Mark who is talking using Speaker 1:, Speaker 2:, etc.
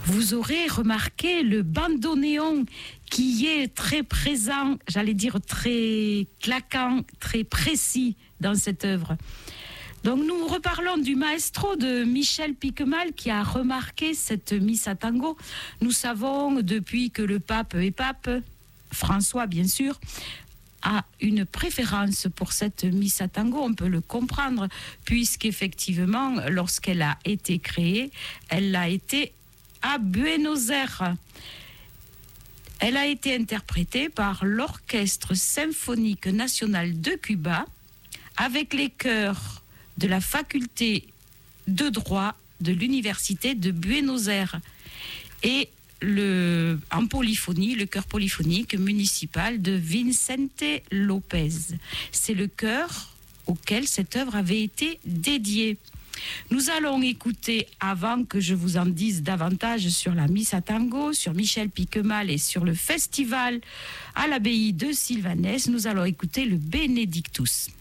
Speaker 1: vous aurez remarqué le bandoneon qui est très présent, j'allais dire très claquant, très précis dans cette œuvre. Donc nous reparlons du maestro de Michel Piquemal qui a remarqué cette missa tango. Nous savons depuis que le pape est pape, François bien sûr, a une préférence pour cette missa tango, on peut le comprendre, puisqu'effectivement, lorsqu'elle a été créée, elle a été à Buenos Aires. Elle a été interprétée par l'Orchestre symphonique national de Cuba avec les chœurs de la faculté de droit de l'université de Buenos Aires et en polyphonie, le chœur polyphonique municipal de Vicente Lopez. C'est le chœur auquel cette œuvre avait été dédiée. Nous allons écouter, avant que je vous en dise davantage sur la Missa Tango, sur Michel Piquemal et sur le festival à l'abbaye de Sylvanès, nous allons écouter le Benedictus.